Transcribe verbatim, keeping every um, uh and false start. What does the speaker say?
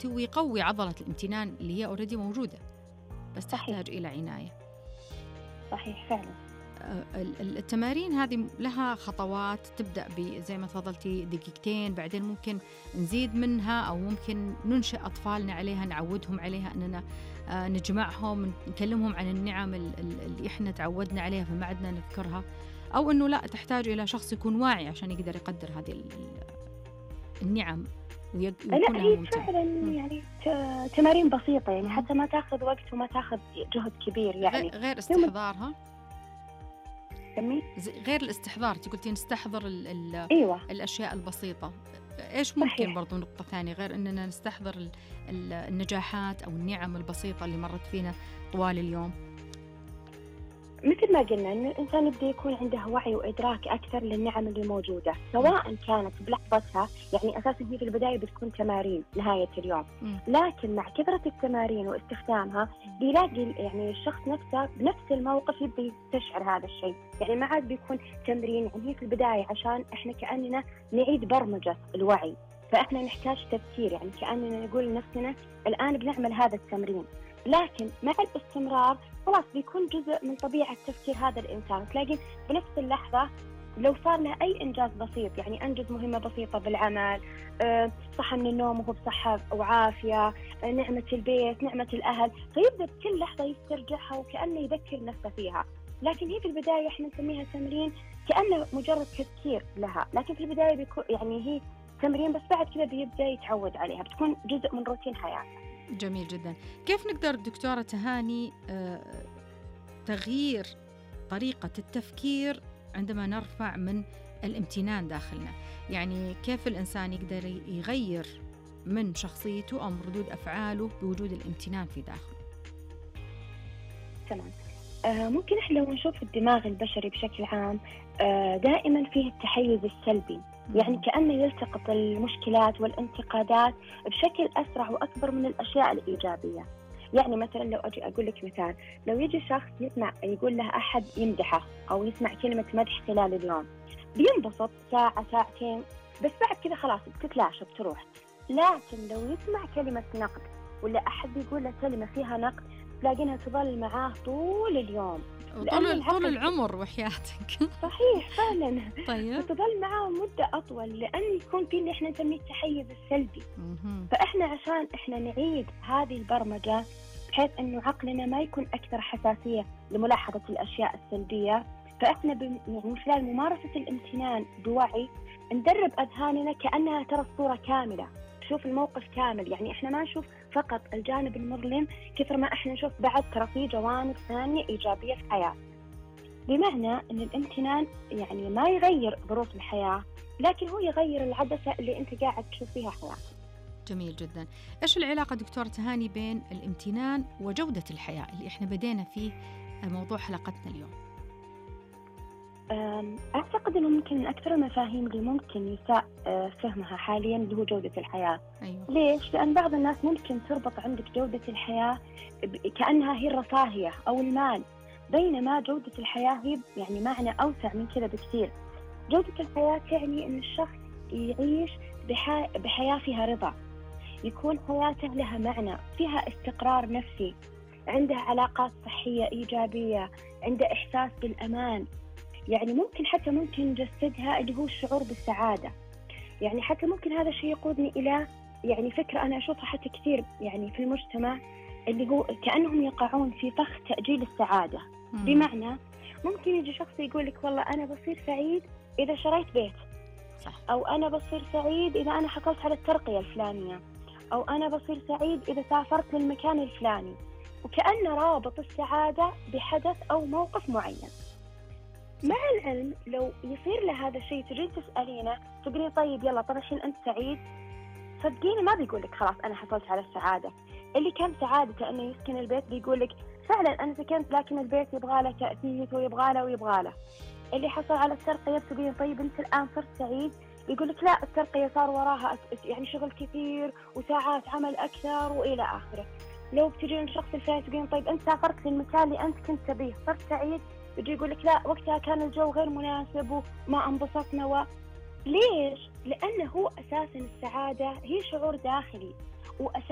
ذكرتي، ويقوي عضلة الامتنان اللي هي أوريدي موجودة بس صحيح. تحتاج إلى عناية. صحيح فعلا. التمارين هذه لها خطوات، تبدأ زي ما تفضلتي دقيقتين، بعدين ممكن نزيد منها أو ممكن ننشئ أطفالنا عليها، نعودهم عليها، أننا نجمعهم، نكلمهم عن النعم اللي إحنا تعودنا عليها فما عدنا نذكرها، أو أنه لا تحتاج إلى شخص يكون واعي عشان يقدر يقدر هذه النعم ويكون لها ممتع. فعلا يعني تمارين بسيطة يعني حتى ما تأخذ وقت وما تأخذ جهد كبير يعني. غير استحضارها، سمي؟ غير الاستحضار، انت قلتي نستحضر ال ال أيوة. الأشياء البسيطة. إيش ممكن صحيح. برضو نقطة ثانية غير أننا نستحضر ال ال النجاحات أو النعم البسيطة اللي مرت فينا طوال اليوم؟ مثل ما قلنا إن الإنسان يبدأ يكون عنده وعي وإدراك أكثر للنعم اللي موجودة، سواء كانت بلحظتها، يعني أساساً هي في البداية بتكون تمارين نهاية اليوم، م. لكن مع كثرة التمارين واستخدامها بيلاقي يعني الشخص نفسه بنفس الموقف يبدأ يستشعر هذا الشيء، يعني ما عاد بيكون تمرين، يعني هي في البداية عشان إحنا كأننا نعيد برمجة الوعي، فإحنا نحتاج تفكير، يعني كأننا نقول لنفسنا الآن بنعمل هذا التمرين، لكن مع الاستمرار خلاص بيكون جزء من طبيعة تفكير هذا الإنسان. تلاقي بنفس اللحظة لو صار له أي إنجاز بسيط، يعني أنجز مهمة بسيطة بالعمل، أه صحة من النوم وهو بصحة وعافية، أه نعمة البيت، نعمة الأهل، فيبدأ بكل لحظة يسترجعها وكأنه يذكر نفسه فيها. لكن هي في البداية إحنا نسميها تمرين كأنه مجرد تذكير لها، لكن في البداية بيكون يعني هي تمرين، بس بعد كذا بيبدأ يتعود عليها، بتكون جزء من روتين حياته. جميل جدا. كيف نقدر دكتورة تهاني آه تغيير طريقة التفكير عندما نرفع من الامتنان داخلنا؟ يعني كيف الإنسان يقدر يغير من شخصيته أو من ردود أفعاله بوجود الامتنان في داخله؟ تمام. آه ممكن إحنا لو نشوف الدماغ البشري بشكل عام آه دائما فيه التحيز السلبي، يعني كأنه يلتقط المشكلات والانتقادات بشكل أسرع وأكبر من الأشياء الإيجابية. يعني مثلا لو أجي أقول لك مثال، لو يجي شخص يسمع يقول له أحد يمدحه أو يسمع كلمة مدح خلال اليوم، بينبسط ساعة ساعتين، بس بعد كذا خلاص بتتلاشى بتروح. لكن لو يسمع كلمة نقد ولا أحد يقول له كلمة فيها نقد، تلاقينها تظل معاه طول اليوم، طول طول العمر وحياتك. صحيح فعلا. طيب. تظل معاه مدة أطول، لأن يكون في اللي إحنا نسميه التحيز السلبي. فإحنا عشان إحنا نعيد هذه البرمجة بحيث إنه عقلنا ما يكون أكثر حساسية لملاحظة الأشياء السلبية، فإحنا من خلال ممارسة الامتنان بوعي ندرب أذهاننا كأنها ترى الصورة كاملة، تشوف الموقف كامل، يعني إحنا ما نشوف فقط الجانب المظلم كثر ما إحنا نشوف بعد ترى في جوانب ثانية إيجابية في الحياة. بمعنى أن الامتنان يعني ما يغير ظروف الحياة، لكن هو يغير العدسة اللي أنت قاعد تشوف فيها حياتك. جميل جدا. إيش العلاقة دكتورة تهاني بين الامتنان وجودة الحياة اللي إحنا بدينا فيه موضوع حلقتنا اليوم؟ أعتقد أنه ممكن من أكثر المفاهيم اللي ممكن يساء فهمها حاليا اللي هو جودة الحياة. أيوة. ليش؟ لأن بعض الناس ممكن تربط عندك جودة الحياة كأنها هي الرفاهية أو المال، بينما جودة الحياة هي يعني معنى أوسع من كذا بكثير. جودة الحياة تعني أن الشخص يعيش بحي... بحياة فيها رضا، يكون حياته لها معنى، فيها استقرار نفسي، عنده علاقات صحية إيجابية، عنده إحساس بالأمان، يعني ممكن حتى ممكن نجسدها اللي هو الشعور بالسعادة. يعني حتى ممكن هذا الشيء يقودني إلى يعني فكرة أنا أشوفها حتى كثير يعني في المجتمع، اللي هو كأنهم يقعون في فخ تأجيل السعادة. مم. بمعنى ممكن يجي شخص يقول لك والله أنا بصير سعيد إذا شريت بيت، صح. أو أنا بصير سعيد إذا أنا حصلت على الترقية الفلانية، أو أنا بصير سعيد إذا سافرت للمكان الفلاني، وكأن رابط السعادة بحدث أو موقف معين. مع العلم لو يصير له هذا الشيء تجي تسألينه تقولي طيب يلا طب الحين أنت سعيد، صدقيني ما بيقول لك خلاص أنا حصلت على السعادة. اللي كان سعادته أنه يسكن البيت بيقول لك فعلا أنا سكنت لكن البيت يبغى له تأسيس ويبغى له ويبغى له. اللي حصل على الترقية تقولي طيب أنت الآن صرت سعيد، يقول لك لا الترقية صار وراها يعني شغل كثير وساعات عمل أكثر وإلى آخره. لو بتجين الشخص الثاني تقولين طيب أنت سافرت للمكان اللي أنت كنت تبيه صرت سعيد، يجي يقول لك لا وقتها كان الجو غير مناسب وما انبسطنا. و... ليش؟ لأنه هو أساسا السعادة هي شعور داخلي، وأساسا